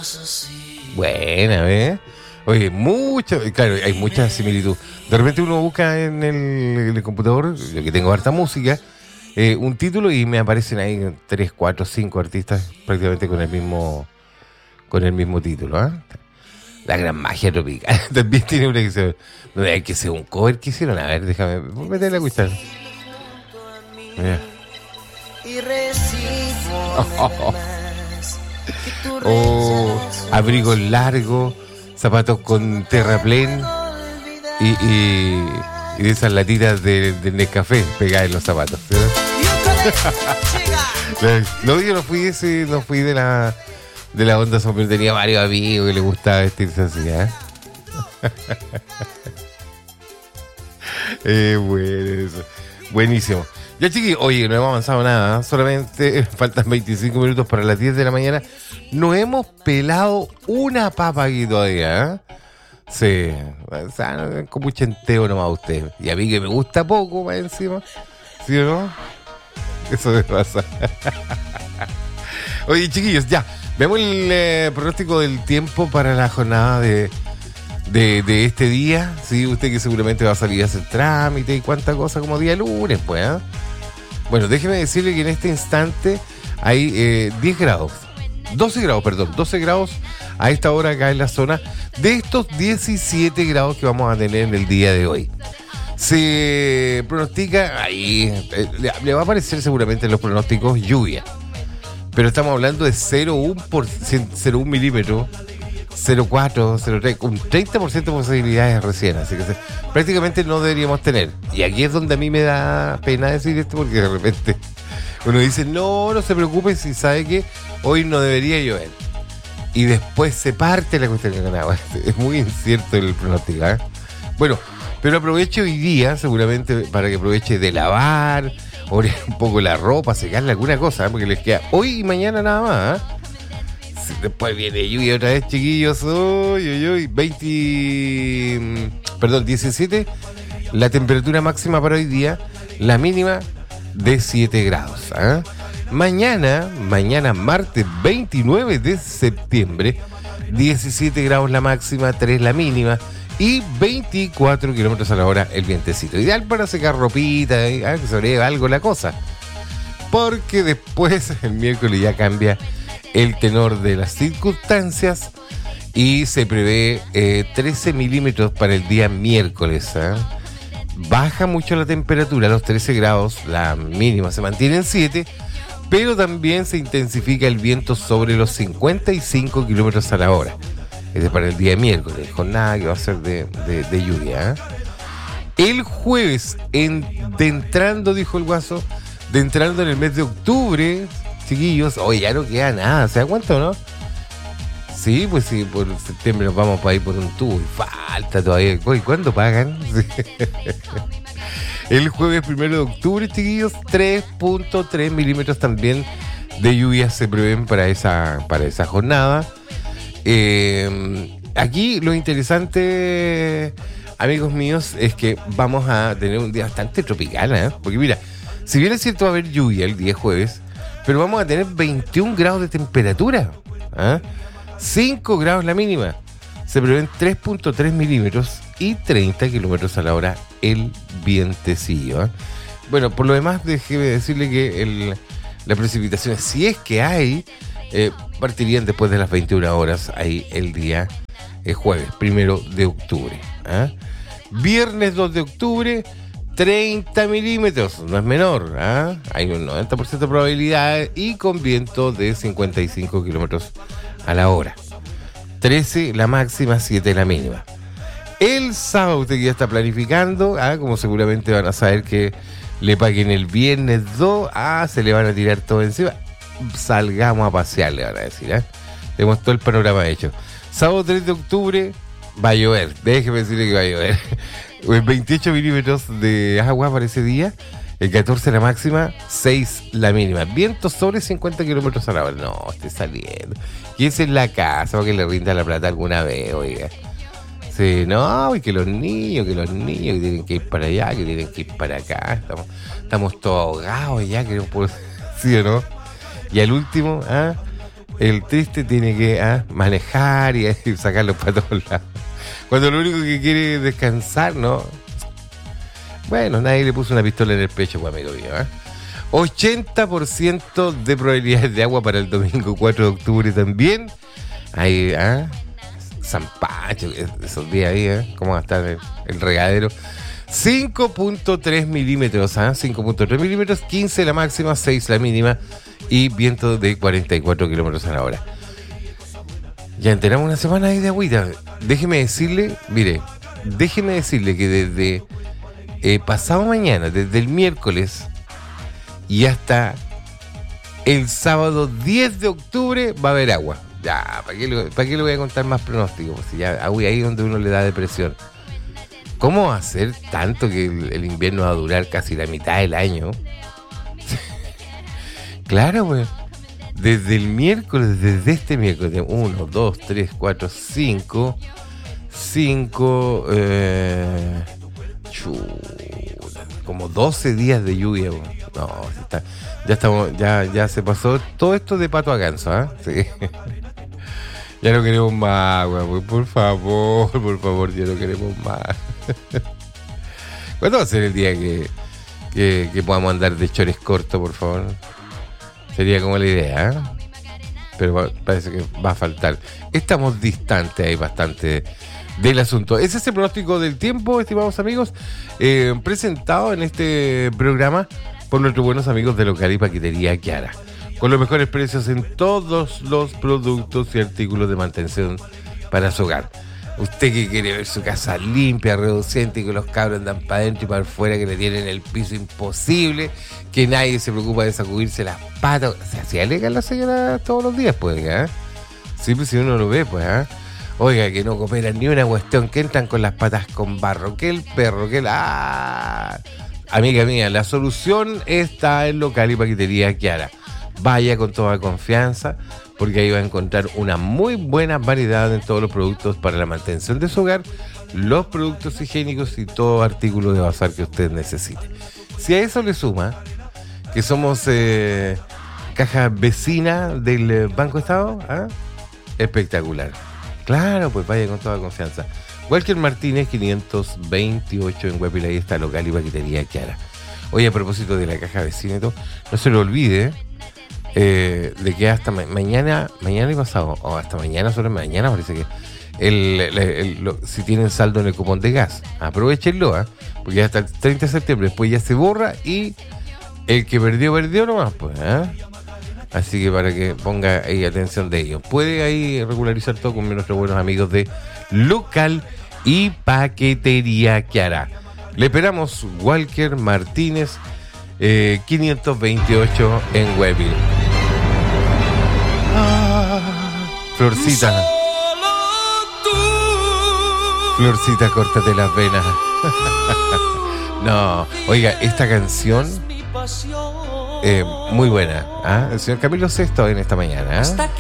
Buena, ¿ves? Oye, claro, hay mucha similitud. De repente uno busca en el computador, yo que tengo harta música, un título y me aparecen ahí 3, 4, 5 artistas prácticamente con el mismo título, ¿ah? La gran magia tropical. También tiene una que ser un cover que hicieron. A ver, déjame meterle a escuchar. Mira. Abrigo largo, zapatos con terraplén y de esas latitas de Nescafé pegadas en los zapatos. No, yo no fui de la onda, pero tenía varios amigos que les gustaba vestirse así, bueno, eso. Buenísimo. Ya, chiquillos, oye, no hemos avanzado nada, solamente faltan 25 minutos para las 10 de la mañana. No hemos pelado una papa aquí todavía, Sí, o sea, con mucho enteo nomás usted. Y a mí que me gusta poco, más encima. ¿Sí o no? Eso me pasa. Oye, chiquillos, ya. Veamos el pronóstico del tiempo para la jornada de este día. Sí, usted que seguramente va a salir a hacer trámite y cuánta cosa como día lunes, pues, ¿eh? Bueno, déjeme decirle que en este instante hay 12 grados a esta hora acá en la zona, de estos 17 grados que vamos a tener en el día de hoy. Se pronostica, ahí le va a aparecer seguramente en los pronósticos lluvia, pero estamos hablando de 0,1 milímetros, 0,4, 0,3, un 30% de posibilidades recién, así que prácticamente no deberíamos tener. Y aquí es donde a mí me da pena decir esto, porque de repente uno dice, no se preocupe si sabe que hoy no debería llover. Y después se parte la cuestión de agua. Es muy incierto el pronóstico, ¿eh? Bueno, pero aprovecho hoy día, seguramente, para que aproveche de lavar, orear un poco la ropa, secarle alguna cosa, porque les queda hoy y mañana nada más, Sí, después viene lluvia otra vez, chiquillos. 17. La temperatura máxima para hoy día, la mínima de 7 grados, Mañana martes 29 de septiembre, 17 grados la máxima, 3 la mínima y 24 kilómetros a la hora el vientecito. Ideal para secar ropita, que sobreviva algo la cosa. Porque después, el miércoles, ya cambia el tenor de las circunstancias y se prevé 13 milímetros para el día miércoles. Baja mucho la temperatura a los 13 grados, la mínima se mantiene en 7, pero también se intensifica el viento sobre los 55 kilómetros a la hora. Este es para el día miércoles, jornada que va a ser de lluvia. El jueves, entrando, dijo el Guaso, entrando en el mes de octubre, chiquillos, hoy ya no queda nada, ¿se da cuenta o no? Sí, pues sí, por septiembre nos vamos para ir por un tubo y falta todavía. ¿Y cuándo pagan? Sí. El jueves 1 de octubre, chiquillos, 3.3 milímetros también de lluvia se prevén para esa jornada. Aquí lo interesante, amigos míos, es que vamos a tener un día bastante tropical, porque mira, si bien es cierto va a haber lluvia el día jueves, pero vamos a tener 21 grados de temperatura, 5 grados la mínima. Se prevén 3.3 milímetros y 30 kilómetros a la hora el vientecillo. Bueno, por lo demás, déjeme decirle que las precipitaciones, si es que hay, partirían después de las 21 horas ahí el día jueves 1 de octubre. Viernes 2 de octubre, 30 milímetros, no es menor. Hay un 90% de probabilidad y con viento de 55 kilómetros a la hora. 13 la máxima, 7 la mínima. El sábado usted ya está planificando, como seguramente van a saber que le paguen el viernes 2, se le van a tirar todo encima. Salgamos a pasear, le van a decir, Tenemos todo el panorama hecho. Sábado 3 de octubre va a llover, déjeme decirle que va a llover. 28 milímetros de agua para ese día, el 14 la máxima, 6 la mínima. Viento sobre 50 kilómetros a la hora. No, esté saliendo. Quédese en la casa para que le rinda la plata alguna vez, oiga. Sí, no, y que los niños que tienen que ir para allá, que tienen que ir para acá. Estamos todos ahogados ya, que no puedo, ¿sí o no? Y al último, el triste tiene que manejar y sacarlos para todos lados. Cuando lo único que quiere es descansar, ¿no? Bueno, nadie le puso una pistola en el pecho, pues, amigo mío, 80% de probabilidades de agua para el domingo 4 de octubre también. Ahí, San Pacho, esos días ahí, ¿cómo va a estar el regadero? 5.3 milímetros, 5.3 milímetros, 15 la máxima, 6 la mínima y viento de 44 kilómetros a la hora. Ya enteramos una semana ahí de agüita. Déjeme decirle que desde pasado mañana, desde el miércoles y hasta el sábado 10 de octubre va a haber agua. Ya, ¿para qué le voy a contar más pronósticos? Pues si ya ahí es donde uno le da depresión. ¿Cómo va a ser tanto que el invierno va a durar casi la mitad del año? Claro, pues. Desde el miércoles, desde este miércoles, 1, 2, 3, 4, 5, como 12 días de lluvia. No, ya se pasó todo esto de pato a ganso, Sí. Ya no queremos más agua, por favor, ya no queremos más. ¿Cuándo va a ser el día que podamos andar de chores cortos, por favor? Sería como la idea, pero parece que va a faltar. Estamos distantes ahí bastante del asunto. Ese es el pronóstico del tiempo, estimados amigos, presentado en este programa por nuestros buenos amigos de Local y Paquetería Chiara, con los mejores precios en todos los productos y artículos de mantención para su hogar. Usted que quiere ver su casa limpia, reduciente y que los cabros andan para adentro y para afuera, que le tienen el piso imposible, que nadie se preocupa de sacudirse las patas. Se hacía legal la señora todos los días, pues, Sí, pues si uno lo ve, pues, Oiga, que no cooperan ni una cuestión, que entran con las patas con barro, que el perro, que la... Amiga mía, la solución está en Local y Paquetería Chiara. Vaya con toda confianza, porque ahí va a encontrar una muy buena variedad en todos los productos para la mantención de su hogar, los productos higiénicos y todo artículo de bazar que usted necesite. Si a eso le suma que somos caja vecina del Banco Estado, espectacular. Claro, pues vaya con toda confianza. Walker Martínez 528 en Guapila, ahí está Local y Paquetería Chiara. Oye, a propósito de la caja vecina y todo, no se lo olvide de que hasta mañana y pasado, o hasta mañana, solo mañana parece que si tienen saldo en el cupón de gas, aprovechenlo, porque hasta el 30 de septiembre después ya se borra y el que perdió nomás, pues, Así que para que ponga ahí atención de ellos. Puede ahí regularizar todo con nuestros buenos amigos de Local y Paquetería Chiara. Le esperamos, Walker Martínez 528 en Webby. Florcita, córtate las venas. No, oiga, esta canción muy buena. El señor Camilo VI en esta mañana.